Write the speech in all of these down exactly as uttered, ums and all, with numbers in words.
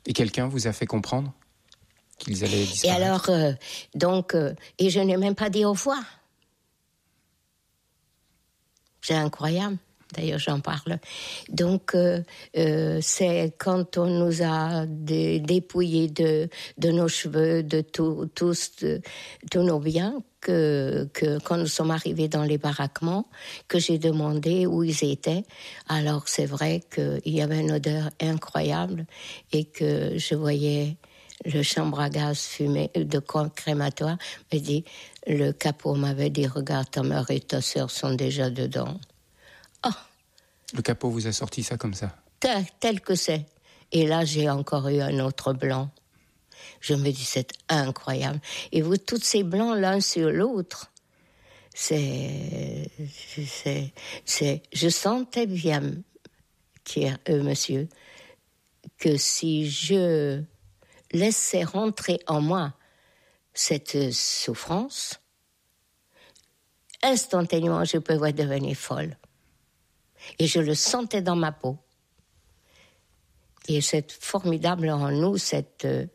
Et quelqu'un vous a fait comprendre qu'ils allaient disparaître? Et alors, euh, donc, euh, et je n'ai même pas dit au revoir. C'est incroyable. D'ailleurs, j'en parle. Donc, euh, euh, c'est quand on nous a dé- dépouillés de, de nos cheveux, de tout, tous, de, tous nos biens, que, que quand nous sommes arrivés dans les baraquements, que j'ai demandé où ils étaient. Alors, c'est vrai qu'il y avait une odeur incroyable et que je voyais le chambre à gaz fumé de crématoire. Me dit, le capot m'avait dit, regarde, ta mère et ta sœur sont déjà dedans. Oh. Le capot vous a sorti ça comme ça? Tel, tel que c'est. Et là, j'ai encore eu un autre blanc. Je me dis, c'est incroyable. Et vous, tous ces blancs l'un sur l'autre, c'est... c'est, c'est je sentais bien, Pierre, euh, monsieur, que si je laissais rentrer en moi cette souffrance, instantanément, je pouvais devenir folle. Et je le sentais dans ma peau. Et c'est formidable en nous, cette, euh,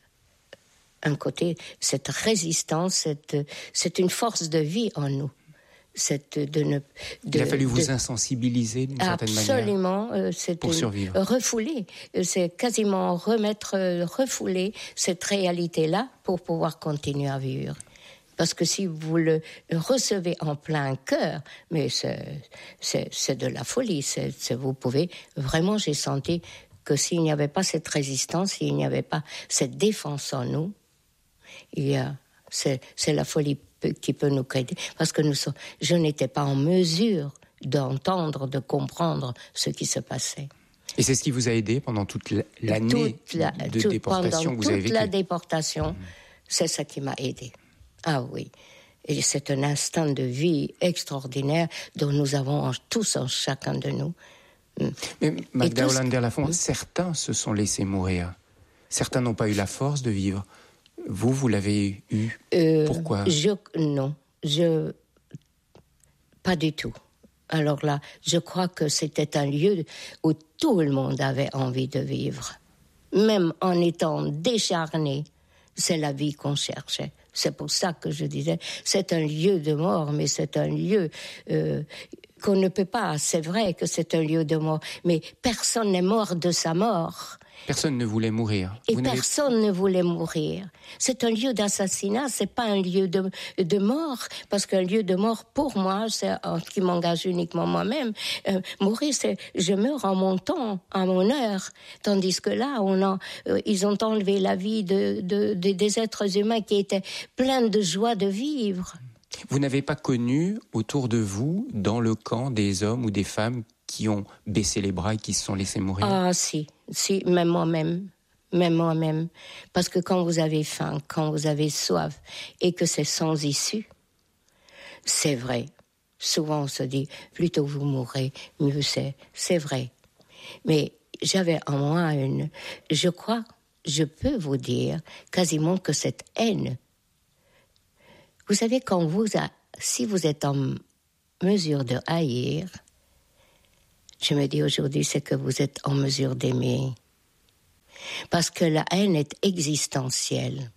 un côté, cette résistance, cette, c'est une force de vie en nous. Cette, de ne, de, Il a fallu de, vous insensibiliser d'une certaine manière. Absolument. Euh, pour survivre. Refouler. C'est quasiment remettre, euh, refouler cette réalité-là pour pouvoir continuer à vivre. Parce que si vous le recevez en plein cœur, mais c'est, c'est, c'est de la folie. C'est, c'est, vous pouvez vraiment, j'ai senti que s'il n'y avait pas cette résistance, s'il n'y avait pas cette défense en nous, il y a, c'est, c'est la folie qui peut nous aider. Parce que nous sommes, je n'étais pas en mesure d'entendre, de comprendre ce qui se passait. Et c'est ce qui vous a aidé pendant toute l'année toute la, de tout, déportation que vous avez vécue? Pendant toute la déportation, mmh. c'est ça qui m'a aidé. Ah oui, et c'est un instant de vie extraordinaire dont nous avons tous en chacun de nous. Mais Magda Hollander-Lafont, certains se sont laissés mourir. Certains n'ont pas eu la force de vivre. Vous, vous l'avez eu. Euh, Pourquoi? je, Non, je... pas du tout. Alors là, je crois que c'était un lieu où tout le monde avait envie de vivre. Même en étant décharné, c'est la vie qu'on cherchait. C'est pour ça que je disais, c'est un lieu de mort, mais c'est un lieu euh, qu'on ne peut pas. C'est vrai que c'est un lieu de mort, mais personne n'est mort de sa mort. Personne ne voulait mourir. Et Vous personne n'avez... ne voulait mourir. C'est un lieu d'assassinat, c'est pas un lieu de, de mort, parce qu'un lieu de mort, pour moi, c'est en ce qui m'engage uniquement moi-même. Euh, mourir, c'est je meurs en mon temps, à mon heure, tandis que là, on a, euh, ils ont enlevé la vie de, de, de des êtres humains qui étaient pleins de joie de vivre. Vous n'avez pas connu autour de vous, dans le camp, des hommes ou des femmes qui ont baissé les bras et qui se sont laissés mourir? Ah si, si, même moi-même, même moi-même. Parce que quand vous avez faim, quand vous avez soif, et que c'est sans issue, c'est vrai. Souvent on se dit, plutôt vous mourrez, mieux c'est. C'est vrai. Mais j'avais en moi une... Je crois, je peux vous dire, quasiment que cette haine... Vous savez, quand vous... A, si vous êtes en mesure de haïr... Je me dis aujourd'hui, c'est que vous êtes en mesure d'aimer. Parce que la haine est existentielle.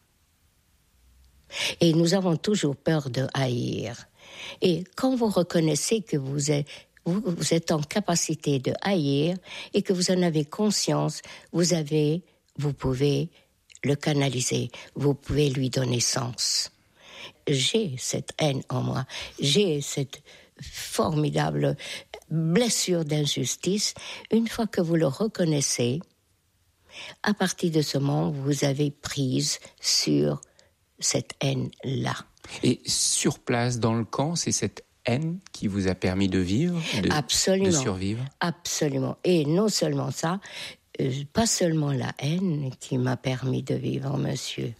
Et nous avons toujours peur de haïr. Et quand vous reconnaissez que vous êtes, vous, vous êtes en capacité de haïr et que vous en avez conscience, vous avez, vous pouvez le canaliser, vous pouvez lui donner sens. J'ai cette haine en moi, j'ai cette formidable blessure d'injustice. Une fois que vous le reconnaissez, à partir de ce moment, vous avez prise sur cette haine-là. Et sur place, dans le camp, c'est cette haine qui vous a permis de vivre, de, absolument, de survivre? Absolument. Et non seulement ça, euh, pas seulement la haine qui m'a permis de vivre, monsieur,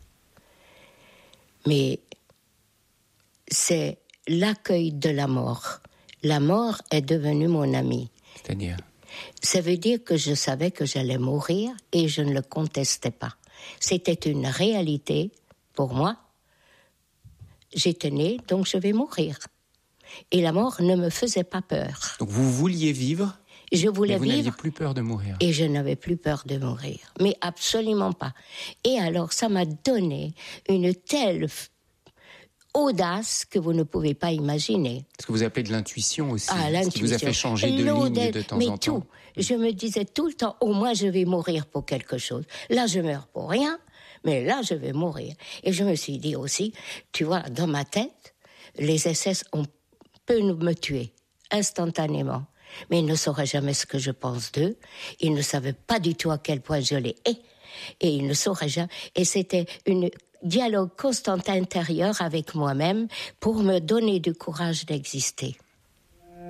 mais c'est l'accueil de la mort. La mort est devenue mon ami. C'est-à-dire? Ça veut dire que je savais que j'allais mourir et je ne le contestais pas. C'était une réalité pour moi. J'étais née, donc je vais mourir. Et la mort ne me faisait pas peur. Donc vous vouliez vivre? Je voulais Mais vous vivre. n'aviez plus peur de mourir. Et je n'avais plus peur de mourir. Mais absolument pas. Et alors, ça m'a donné une telle audace que vous ne pouvez pas imaginer. Ce que vous appelez de l'intuition aussi. Ah, l'intuition. Ce qui vous a fait changer de ligne de temps mais en temps. tout. Je me disais tout le temps, au moins je vais mourir pour quelque chose. Là, je meurs pour rien, mais là, je vais mourir. Et je me suis dit aussi, tu vois, dans ma tête, les S S on peut me tuer instantanément. Mais ils ne sauraient jamais ce que je pense d'eux. Ils ne savaient pas du tout à quel point je les hais. Et ils ne sauraient jamais. Et c'était un dialogue constant intérieur avec moi-même pour me donner du courage d'exister.